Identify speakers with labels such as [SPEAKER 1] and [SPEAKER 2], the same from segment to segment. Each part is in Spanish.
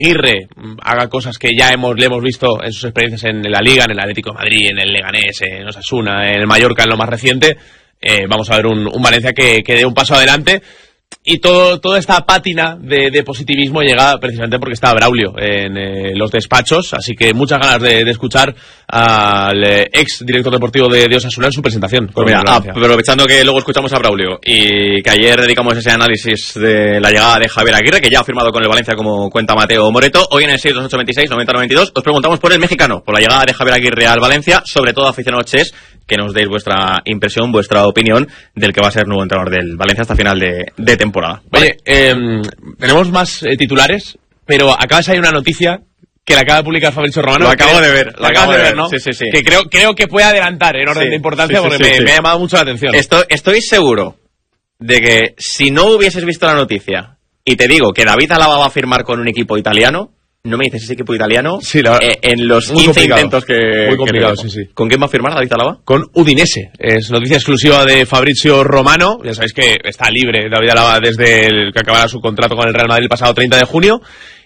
[SPEAKER 1] Aguirre haga cosas que ya le hemos visto en sus experiencias en la Liga, en el Atlético de Madrid, en el Leganés, en Osasuna, en el Mallorca, en lo más reciente, vamos a ver un Valencia que dé un paso adelante. Y toda esta pátina de positivismo llega precisamente porque está Braulio en los despachos, así que muchas ganas de escuchar al ex director deportivo de Osasuna en su presentación.
[SPEAKER 2] Pues mira, aprovechando que luego escuchamos a Braulio y que ayer dedicamos ese análisis de la llegada de Javier Aguirre, que ya ha firmado con el Valencia, como cuenta Mateo Moreto, hoy en el 62826-9092 os preguntamos por el mexicano, por la llegada de Javier Aguirre al Valencia, sobre todo aficionados chess, que nos deis vuestra impresión, vuestra opinión del que va a ser nuevo entrenador del Valencia hasta final de temporada.
[SPEAKER 1] ¿Vale? Oye, tenemos más titulares, pero acaba de salir una noticia que la acaba de publicar Fabrizio Romano.
[SPEAKER 2] Lo acabo de ver,
[SPEAKER 1] ¿no?
[SPEAKER 2] Sí.
[SPEAKER 1] Que creo que puede adelantar en orden de importancia, porque me ha llamado mucho la atención.
[SPEAKER 2] Estoy seguro de que si no hubieses visto la noticia y te digo que David Alaba va a firmar con un equipo italiano, no me dices ese equipo italiano, en los 15 intentos que...
[SPEAKER 1] Muy complicado, sí.
[SPEAKER 2] ¿Con quién va a firmar David Alaba?
[SPEAKER 1] Con Udinese. Es noticia exclusiva de Fabrizio Romano. Ya sabéis que está libre David Alaba desde que acabara su contrato con el Real Madrid el pasado 30 de junio.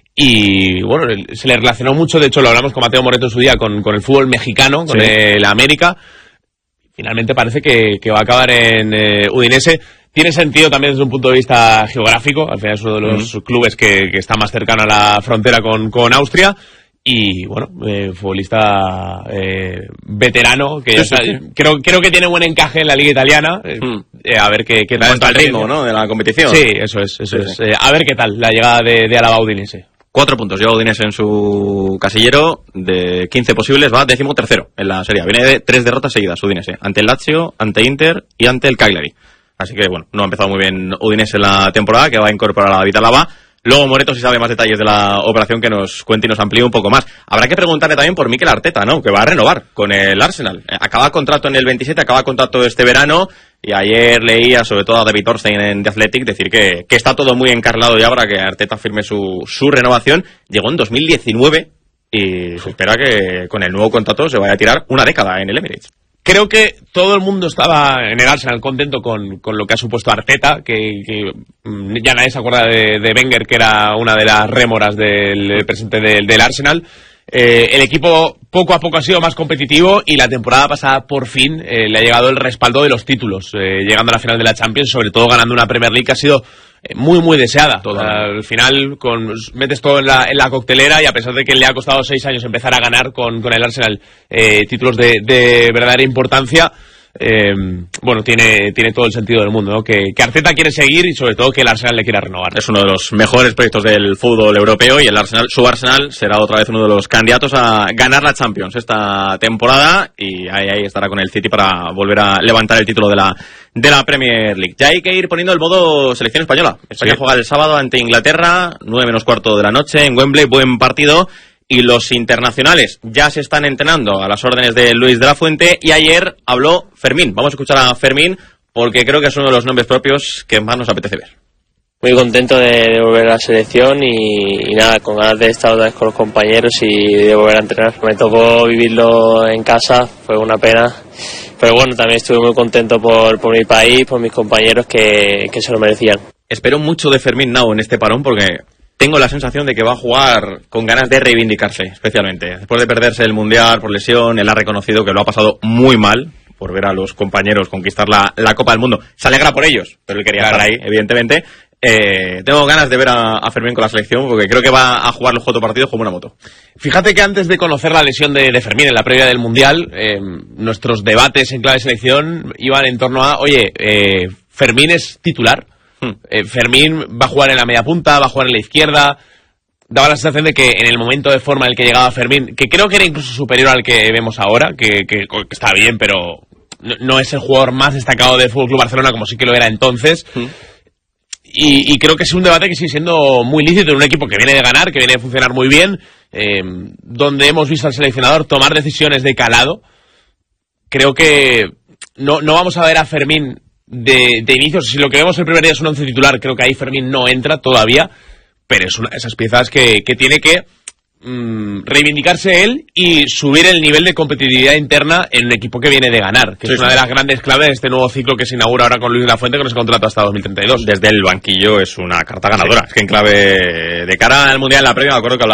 [SPEAKER 1] Y bueno, se le relacionó mucho, de hecho lo hablamos con Mateo Moreto en su día, con el fútbol mexicano, con el América. Finalmente parece que va a acabar en Udinese. Tiene sentido también desde un punto de vista geográfico, al final es uno de los clubes que está más cercano a la frontera con Austria, y bueno, futbolista veterano, que creo que tiene buen encaje en la liga italiana, a ver qué tal. En
[SPEAKER 2] cuanto al ritmo, ¿no?, de la competición.
[SPEAKER 1] Sí, eso es. A ver qué tal la llegada de Alaba Udinese.
[SPEAKER 2] 4 puntos lleva Udinese en su casillero, de 15 posibles va 13º en la Serie A. Viene de 3 derrotas seguidas Udinese, ante el Lazio, ante Inter y ante el Cagliari. Así que bueno, no ha empezado muy bien Udinese en la temporada, que va a incorporar a David Alaba. Luego Moreto, si sabe más detalles de la operación, que nos cuente y nos amplíe un poco más. Habrá que preguntarle también por Mikel Arteta, ¿no?, que va a renovar con el Arsenal. Acaba contrato en el 27, acaba contrato este verano, y ayer leía sobre todo a David Orstein en The Athletic decir que está todo muy encarrilado ya para que Arteta firme su renovación. Llegó en 2019 y se espera que con el nuevo contrato se vaya a tirar una década en el Emirates.
[SPEAKER 1] Creo que todo el mundo estaba en el Arsenal contento con lo que ha supuesto Arteta, que ya nadie se acuerda de Wenger, que era una de las rémoras del presente del Arsenal. El equipo poco a poco ha sido más competitivo y la temporada pasada por fin le ha llegado el respaldo de los títulos, llegando a la final de la Champions, sobre todo ganando una Premier League que ha sido muy muy deseada. Al final metes todo en la coctelera, y a pesar de que le ha costado 6 años empezar a ganar con el Arsenal títulos de verdadera importancia, bueno, tiene todo el sentido del mundo, ¿no? Que Arteta quiere seguir y sobre todo que el Arsenal le quiera renovar.
[SPEAKER 2] Es uno de los mejores proyectos del fútbol europeo, y el Arsenal, su Arsenal, será otra vez uno de los candidatos a ganar la Champions esta temporada, y ahí estará con el City para volver a levantar el título de la Premier League. Ya hay que ir poniendo el modo selección española. España juega el sábado ante Inglaterra, 9:15 de la noche en Wembley, buen partido. Y los internacionales ya se están entrenando a las órdenes de Luis de la Fuente, y ayer habló Fermín. Vamos a escuchar a Fermín porque creo que es uno de los nombres propios que más nos apetece ver.
[SPEAKER 3] Muy contento de volver a la selección y nada, con ganas de estar otra vez con los compañeros y de volver a entrenar. Me tocó vivirlo en casa, fue una pena, pero bueno, también estuve muy contento por mi país, por mis compañeros que se lo merecían.
[SPEAKER 2] Espero mucho de Fermín Nau en este parón, porque tengo la sensación de que va a jugar con ganas de reivindicarse, especialmente. Después de perderse el Mundial por lesión, él ha reconocido que lo ha pasado muy mal por ver a los compañeros conquistar la Copa del Mundo. Se alegra por ellos, pero él quería estar ahí, evidentemente. Tengo ganas de ver a Fermín con la selección, porque creo que va a jugar los 4 partidos como una moto.
[SPEAKER 1] Fíjate que antes de conocer la lesión de Fermín en la previa del Mundial, nuestros debates en clave selección iban en torno a, ¿Fermín es titular? Fermín va a jugar en la media punta, va a jugar en la izquierda. Daba la sensación de que en el momento de forma en el que llegaba Fermín, que creo que era incluso superior al que vemos ahora, que está bien, pero no es el jugador más destacado del FC Barcelona como sí que lo era entonces. Y creo que es un debate que sigue siendo muy lícito en un equipo que viene de ganar, que viene de funcionar muy bien, donde hemos visto al seleccionador tomar decisiones de calado. Creo que no vamos a ver a Fermín de inicio. Si lo que vemos el primer día es un 11 titular, creo que ahí Fermín no entra todavía, pero es una de esas piezas que tiene que reivindicarse él y subir el nivel de competitividad interna en un equipo que viene de ganar, que es una de las grandes claves de este nuevo ciclo que se inaugura ahora con Luis de la Fuente con ese contrato hasta 2032.
[SPEAKER 2] Desde el banquillo es una carta ganadora. Es que en clave de cara al Mundial en la previa me acuerdo que